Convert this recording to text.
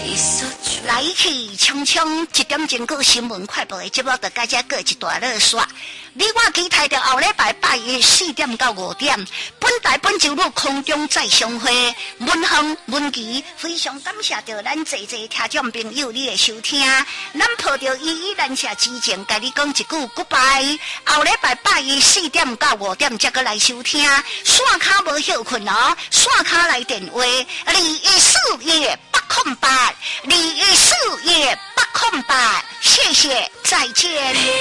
来去匆匆1点钟过新闻快报的节目，就大家过一段落刷。你我期待着后礼拜8月4点到5点，本台本周日空中再相会。文恒、文琪，非常感谢着咱济听众朋友你的收听。咱抱着依咱下之前，甲你讲一句 goodbye。后礼拜8月4点到5点，再过来收听。线卡无休困哦，线卡来电话214-808，214-808，谢谢，再见。